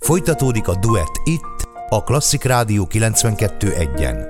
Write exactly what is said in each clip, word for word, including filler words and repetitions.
Folytatódik a duett itt, a Klasszik Rádió kilencvenkettő egyen.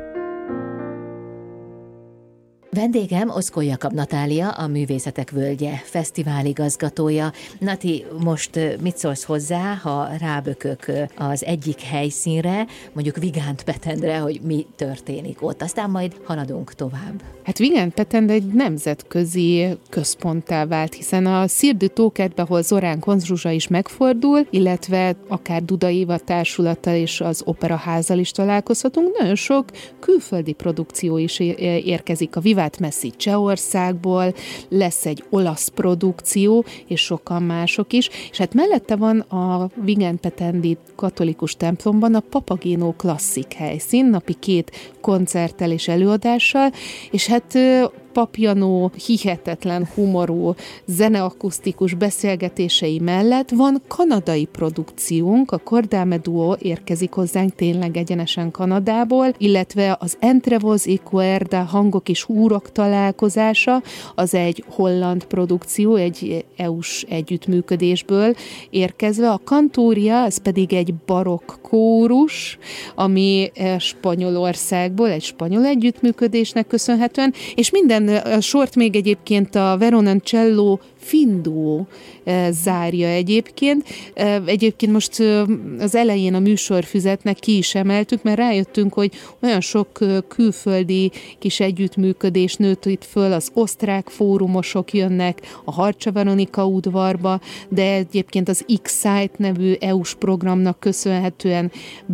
Vendégem Oszkó Jakab Natália, a Művészetek Völgye fesztivál igazgatója. Nati, most mit szólsz hozzá, ha rábökök az egyik helyszínre, mondjuk Vigánt-Petendre, hogy mi történik ott, aztán majd haladunk tovább. Hát Vigánt-Petend egy nemzetközi központtá vált, hiszen a Cirque du Tókertben, ahol Zorán Konzsuzsa is megfordul, illetve akár Duda Éva társulattal és az Operaházzal is találkozhatunk, nagyon sok külföldi produkció is érkezik. A Vivát Messi Csehországból, lesz egy olasz produkció, és sokan mások is, és hát mellette van a Vigánt-Petendi katolikus templomban a Papageno klasszik helyszín, napi két koncerttel és előadással, és hát Papjanó hihetetlen humorú, zeneakusztikus beszélgetései mellett van kanadai produkciónk, a Cordame Duo érkezik hozzánk tényleg egyenesen Kanadából, illetve az Entre Voz y Cuerda hangok és húrok találkozása, az egy holland produkció, egy é u-s együttműködésből érkezve, a Cantoria, ez pedig egy barokk kórus, ami Spanyolországból, egy spanyol együttműködésnek köszönhetően, és minden a sort még egyébként a Veroncello Finduo zárja egyébként. Egyébként most az elején a műsorfüzetnek ki is emeltük, mert rájöttünk, hogy olyan sok külföldi kis együttműködés nőtt itt föl, az osztrák fórumosok jönnek a Harcsa Veronika udvarba, de egyébként az X-Site nevű é u-s programnak köszönhetően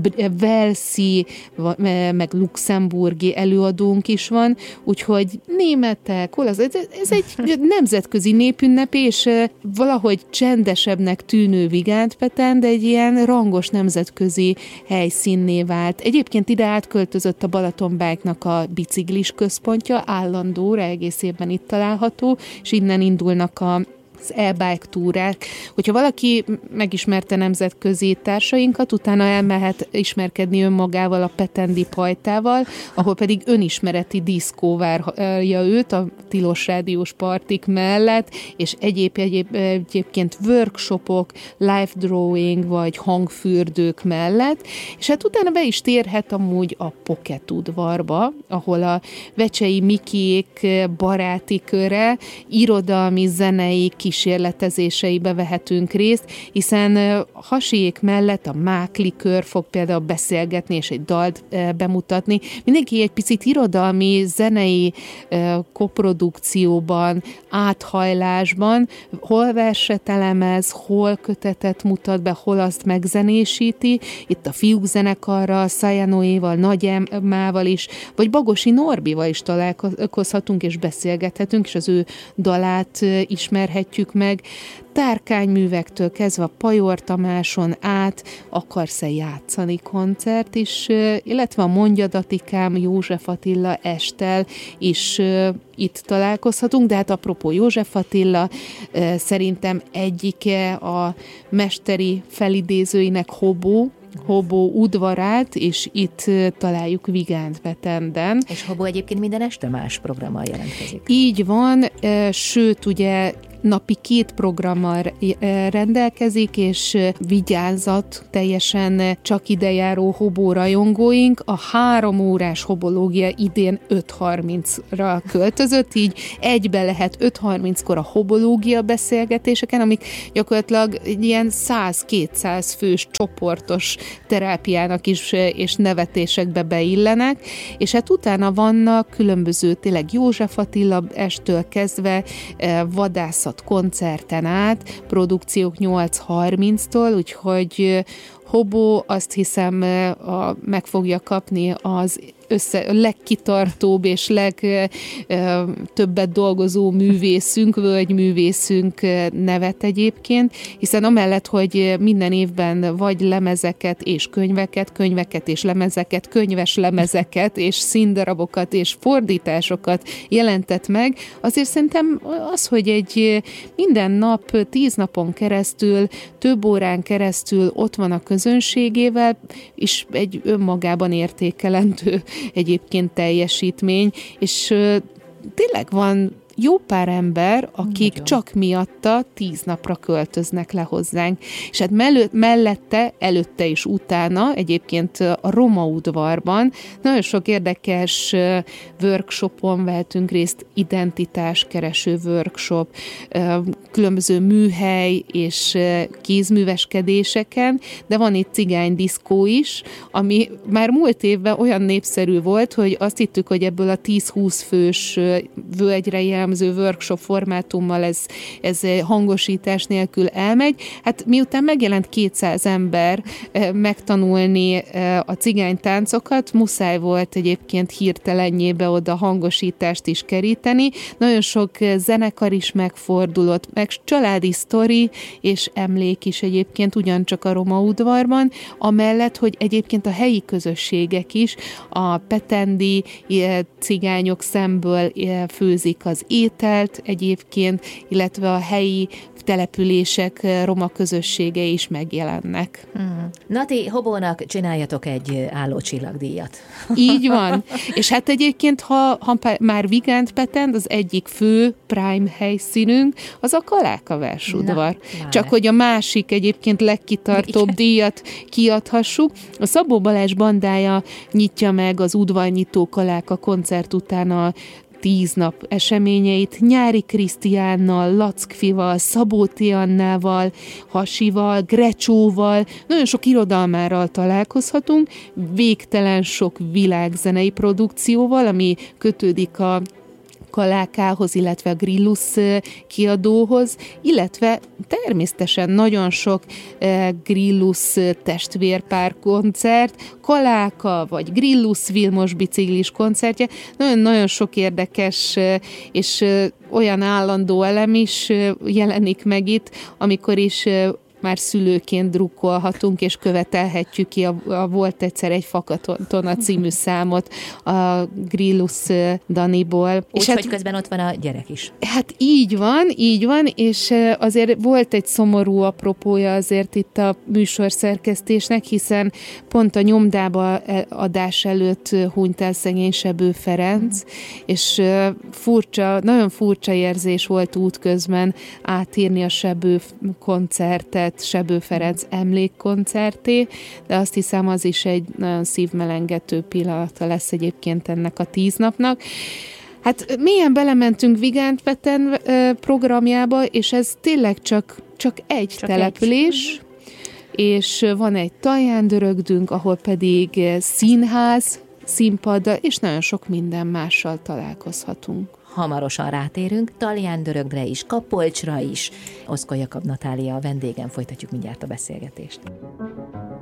velszi, meg luxemburgi előadónk is van, úgyhogy németek, olasz, ez egy nemzetközi népünnep, és valahogy csendesebbnek tűnő Vigánt-Petend egy ilyen rangos nemzetközi helyszínné vált. Egyébként ide átköltözött a Balaton Bike-nak a biciklis központja, állandó, egész évben itt található, és innen indulnak a az e-bike túrák. Hogyha valaki megismerte nemzetközi társainkat, utána elmehet ismerkedni önmagával, a petendi pajtával, ahol pedig önismereti diszkó várja őt a tilos rádiós partik mellett, és egyéb, egyéb egyébként workshopok, live drawing vagy hangfürdők mellett, és hát utána be is térhet amúgy a Pocket udvarba, ahol a Vecsei Mikiék baráti köre, irodalmi, zenei kísérletezéseibe vehetünk részt, hiszen Hasiék mellett a Mákli kör fog például beszélgetni és egy dalt bemutatni. Mindenki egy picit irodalmi, zenei koprodukcióban, áthajlásban, hol verset elemez, hol kötetet mutat be, hol azt megzenésíti. Itt a Fiúk zenekarral, Szájánóéval, Nagy Emmával is, vagy Bagosi Norbival is találkozhatunk és beszélgethetünk, és az ő dalát ismerhetjük meg. Tárkányművektől kezdve a Pajor Tamáson át Akarsz-e játszani koncert is, illetve a Mondja Datikám, József Attila Esttel is itt találkozhatunk, de hát apropó József Attila, szerintem egyike a mesteri felidézőinek Hobó, Hobó udvarát, és itt találjuk Vigánt-Petenden. És Hobó egyébként minden este más programmal jelentkezik. Így van, sőt, ugye napi két programmal rendelkezik, és vigyázat, teljesen csak idejáró Hobó rajongóink. A három órás hobológia idén öt harmincra költözött, így egybe lehet öt harminckor a hobológia beszélgetéseken, amik gyakorlatilag ilyen száz-kétszáz fős csoportos terápiának is és nevetésekbe beillenek, és hát utána vannak különböző tényleg József Attila estől kezdve vadászat koncerten át, produkciók nyolc harminctól, úgyhogy Hobó azt hiszem a, meg fogja kapni az össze, a legkitartóbb és legtöbbet dolgozó művészünk, völgyművészünk nevet egyébként, hiszen amellett, hogy minden évben vagy lemezeket és könyveket, könyveket és lemezeket, könyves lemezeket és színdarabokat és fordításokat jelentett meg, azért szerintem az, hogy egy minden nap, tíz napon keresztül, több órán keresztül ott van a közönségével, és egy önmagában értékelendő egyébként teljesítmény, és tényleg van jó pár ember, akik Nagyon. csak miatta tíz napra költöznek le hozzánk. És hát mellett, mellette, előtte és utána egyébként a Roma udvarban nagyon sok érdekes workshopon vehetünk részt, identitáskereső workshop, különböző műhely és kézműveskedéseken, de van itt cigánydiszkó is, ami már múlt évben olyan népszerű volt, hogy azt hittük, hogy ebből a tíz-húsz fős völgyre jellemző workshop formátummal ez, ez hangosítás nélkül elmegy. Hát miután megjelent kétszáz ember megtanulni a cigánytáncokat, muszáj volt egyébként hirtelenjébe oda hangosítást is keríteni. Nagyon sok zenekar is megfordulott, meg családi sztori és emlék is egyébként ugyancsak a Roma udvarban, amellett, hogy egyébként a helyi közösségek is a petendi cigányok szemből főzik az ételt egyébként, illetve a helyi települések roma közösségei is megjelennek. Hmm. Nati, Hobónak csináljatok egy álló csillagdíjat. Így van. És hát egyébként, ha, ha már Vigánt Petend, az egyik fő prime helyszínünk, az a Kaláka udvar. Csak hogy a másik egyébként legkitartóbb Igen. díjat kiadhassuk. A Szabó Balázs bandája nyitja meg az udvarnyitó Kaláka koncert után a tíz nap eseményeit Nyári Krisztiánnal, Lackfival, Szabóti Annával, Hasival, Grecsóval, nagyon sok irodalmárral találkozhatunk, végtelen sok világzenei produkcióval, ami kötődik a Kalákához, illetve a Grillus kiadóhoz, illetve természetesen nagyon sok Grillus testvérpár koncert, Kaláka vagy Grillus Vilmos biciklis koncertje, nagyon-nagyon sok érdekes és olyan állandó elem is jelenik meg itt, amikor is már szülőként drukkolhatunk, és követelhetjük ki a, a Volt egyszer egy fakatona című számot a Grillus Daniból. Úgy, hát, hogy közben ott van a gyerek is. Hát így van, így van, és azért volt egy szomorú apropója azért itt a műsorszerkesztésnek, hiszen pont a nyomdába adás előtt hunyt el szegény Sebő Ferenc, mm. és furcsa, nagyon furcsa érzés volt útközben átírni a Sebő koncertet, Sebő Ferenc emlékkoncerté, de azt hiszem, az is egy nagyon szívmelengető pillanata lesz egyébként ennek a tíz napnak. Hát mélyen belementünk Vigánt Peten programjába, és ez tényleg csak, csak egy csak település, egy. És van egy Taljándörögdünk, ahol pedig színház, színpaddal, és nagyon sok minden mással találkozhatunk. Hamarosan rátérünk Taljándörögre is, Kapolcsra is. Oszkó Jakab Natália a vendégem, folytatjuk mindjárt a beszélgetést.